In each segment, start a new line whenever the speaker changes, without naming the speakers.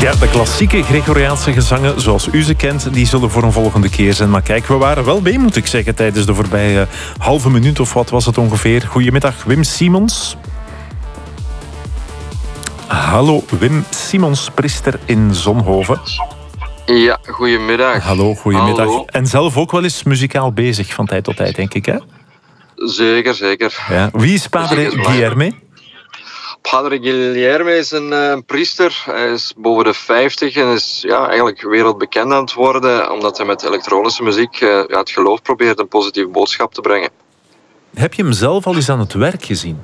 Ja, de klassieke Gregoriaanse gezangen, zoals u ze kent, die zullen voor een volgende keer zijn. Maar kijk, we waren wel bij, moet ik zeggen, tijdens de voorbije halve minuut of wat was het ongeveer. Goedemiddag, Wim Simons. Hallo, Wim Simons, priester in Zonhoven.
Ja, goedemiddag.
Hallo, goedemiddag.
Hallo.
En zelf ook wel eens muzikaal bezig van tijd tot tijd, denk ik, hè?
Zeker, zeker.
Ja. Wie is Padre Guilherme?
Padre Guilherme is een priester. Hij is boven de 50 en is eigenlijk wereldbekend aan het worden, omdat hij met elektronische muziek het geloof probeert een positieve boodschap te brengen.
Heb je hem zelf al eens aan het werk gezien?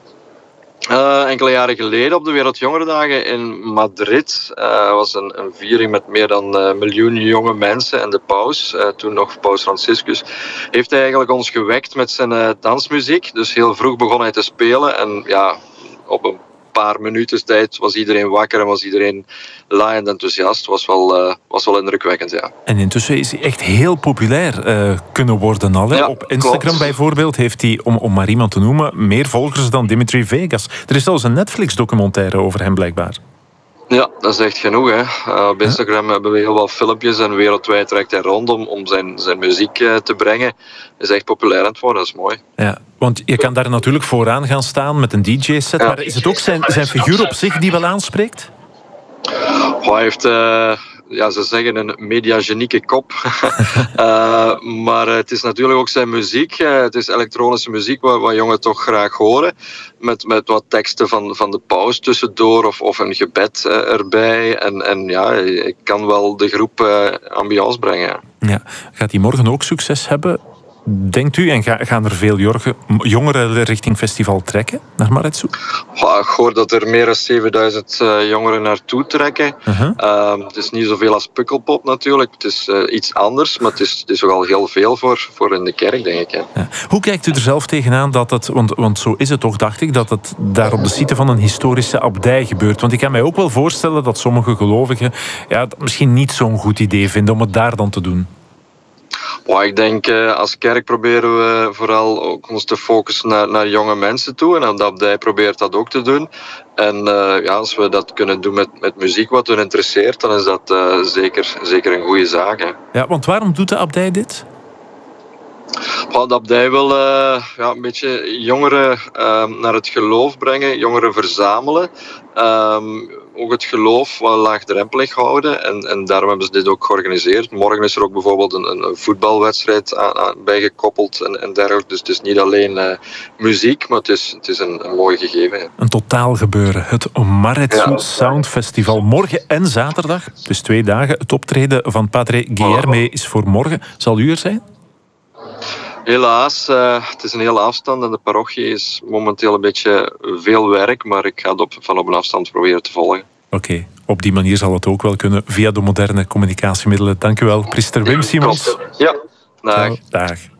Enkele jaren geleden op de Wereldjongerendagen in Madrid was een viering met meer dan 1 miljoen jonge mensen. En de paus, toen nog paus Franciscus, heeft hij eigenlijk ons gewekt met zijn dansmuziek. Dus heel vroeg begon hij te spelen en op een paar minuten tijd was iedereen wakker en was iedereen laaiend enthousiast. Was wel indrukwekkend, ja.
En intussen is hij echt heel populair kunnen worden al. Hè?
Ja,
op Instagram
klopt.
Bijvoorbeeld heeft hij, om maar iemand te noemen, meer volgers dan Dimitri Vegas. Er is zelfs een Netflix-documentaire over hem blijkbaar.
Ja, dat is echt genoeg, hè. Op Instagram hebben we heel wat filmpjes en wereldwijd trekt hij rond om zijn muziek te brengen. Hij is echt populair aan het worden, dat is mooi.
Ja, want je kan daar natuurlijk vooraan gaan staan met een DJ-set.
Ja.
Maar is het ook zijn figuur op zich die wel aanspreekt?
Hij heeft, ze zeggen een mediagenieke kop. Maar het is natuurlijk ook zijn muziek. Het is elektronische muziek wat jongeren toch graag horen. Met wat teksten van de paus tussendoor of een gebed erbij. En ik kan wel de groep ambiance brengen.
Ja. Gaat hij morgen ook succes hebben, denkt u? En gaan er veel jongeren richting festival trekken, naar Maretsu?
Ik hoor dat er meer dan 7000 jongeren naartoe trekken. Het is niet zoveel als Pukkelpop natuurlijk. Het is iets anders, maar het is ook al heel veel voor in de kerk, denk ik. Hè.
Ja. Hoe kijkt u er zelf tegenaan dat het, want zo is het toch, dacht ik, dat het daar op de site van een historische abdij gebeurt? Want ik kan mij ook wel voorstellen dat sommige gelovigen dat misschien niet zo'n goed idee vinden om het daar dan te doen.
Ik denk, als kerk proberen we vooral ook ons te focussen naar jonge mensen toe. En de abdij probeert dat ook te doen. En als we dat kunnen doen met muziek wat hun interesseert, dan is dat zeker een goede zaak. Hè.
Ja, want waarom doet de abdij dit?
De abdij wil een beetje jongeren naar het geloof brengen, jongeren verzamelen. Ook het geloof wat laagdrempelig houden. En daarom hebben ze dit ook georganiseerd. Morgen is er ook bijvoorbeeld een voetbalwedstrijd bij gekoppeld en dergelijke. Dus het is niet alleen muziek, maar het is een mooi gegeven. Ja.
Een totaal gebeuren. Het Maretsu Sound Festival. Morgen en zaterdag, dus 2 dagen. Het optreden van Padre Guilherme is voor morgen. Zal u er zijn?
Helaas, het is een hele afstand en de parochie is momenteel een beetje veel werk, maar ik ga het van op een afstand proberen te volgen.
Oké, op die manier zal het ook wel kunnen via de moderne communicatiemiddelen. Dank u wel, priester Wim Simons.
Ja, dag.
Dag.